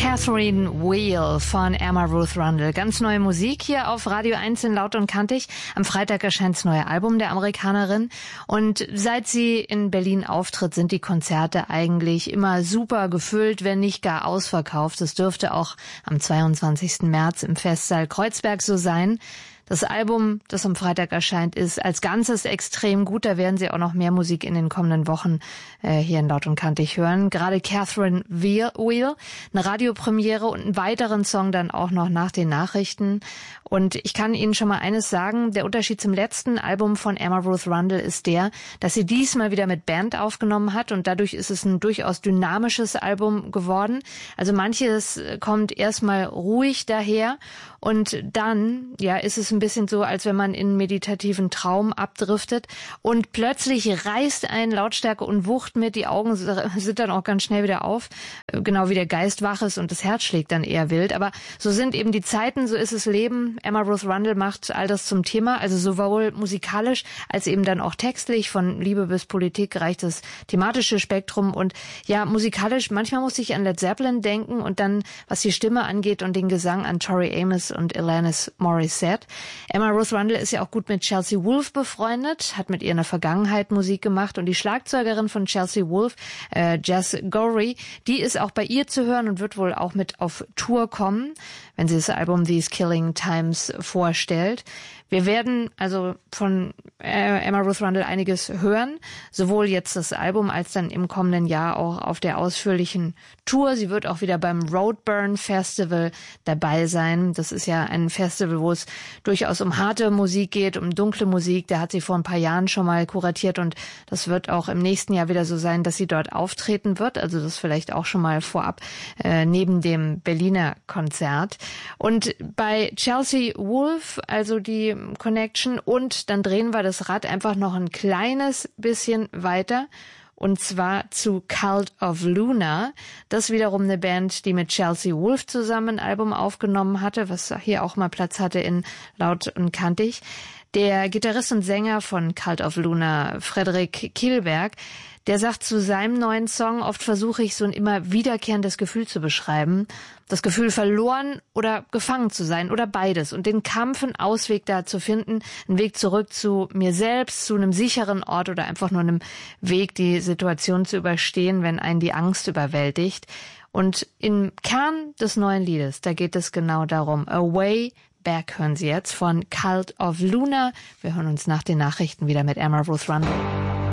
Catherine Wheel von Emma Ruth Rundle. Ganz neue Musik hier auf Radio 1 in Laut und Kantig. Am Freitag erscheint das neue Album der Amerikanerin. Und seit sie in Berlin auftritt, sind die Konzerte eigentlich immer super gefüllt, wenn nicht gar ausverkauft. Das dürfte auch am 22. März im Festsaal Kreuzberg so sein. Das Album, das am Freitag erscheint, ist als Ganzes extrem gut. Da werden Sie auch noch mehr Musik in den kommenden Wochen hier in Laut und Kantig hören. Gerade Catherine Wheel, eine Radiopremiere und einen weiteren Song dann auch noch nach den Nachrichten. Und ich kann Ihnen schon mal eines sagen, der Unterschied zum letzten Album von Emma Ruth Rundle ist der, dass sie diesmal wieder mit Band aufgenommen hat und dadurch ist es ein durchaus dynamisches Album geworden. Also manches kommt erstmal ruhig daher und dann, ist es ein bisschen so, als wenn man in einen meditativen Traum abdriftet und plötzlich reißt einen Lautstärke und Wucht mit, die Augen sind dann auch ganz schnell wieder auf, genau wie der Geist wach ist und das Herz schlägt dann eher wild. Aber so sind eben die Zeiten, so ist das Leben. Emma Ruth Rundle macht all das zum Thema, also sowohl musikalisch als eben dann auch textlich, von Liebe bis Politik reicht das thematische Spektrum und musikalisch, manchmal muss ich an Led Zeppelin denken und dann, was die Stimme angeht und den Gesang, an Tori Amos und Alanis Morissette. Emma Ruth Rundle ist ja auch gut mit Chelsea Wolfe befreundet, hat mit ihr in der Vergangenheit Musik gemacht und die Schlagzeugerin von Chelsea Wolfe, Jess Gorey, die ist auch bei ihr zu hören und wird wohl auch mit auf Tour kommen, wenn sie das Album These Killing Times vorstellt. Wir werden also von Emma Ruth Rundle einiges hören, sowohl jetzt das Album als dann im kommenden Jahr auch auf der ausführlichen Tour. Sie wird auch wieder beim Roadburn Festival dabei sein. Das ist ja ein Festival, wo es durchaus um harte Musik geht, um dunkle Musik. Da hat sie vor ein paar Jahren schon mal kuratiert und das wird auch im nächsten Jahr wieder so sein, dass sie dort auftreten wird. Also das vielleicht auch schon mal vorab neben dem Berliner Konzert. Und bei Chelsea Wolfe, also die Connection, und dann drehen wir das Rad einfach noch ein kleines bisschen weiter und zwar zu Cult of Luna. Das wiederum eine Band, die mit Chelsea Wolfe zusammen ein Album aufgenommen hatte, was hier auch mal Platz hatte in Laut und Kantig. Der Gitarrist und Sänger von Cult of Luna, Frederik Kielberg, der sagt zu seinem neuen Song, oft versuche ich so ein immer wiederkehrendes Gefühl zu beschreiben. Das Gefühl, verloren oder gefangen zu sein oder beides. Und den Kampf, einen Ausweg da zu finden, einen Weg zurück zu mir selbst, zu einem sicheren Ort oder einfach nur einem Weg, die Situation zu überstehen, wenn einen die Angst überwältigt. Und im Kern des neuen Liedes, da geht es genau darum. Away Back hören Sie jetzt von Cult of Luna. Wir hören uns nach den Nachrichten wieder mit Emma Ruth Rundle.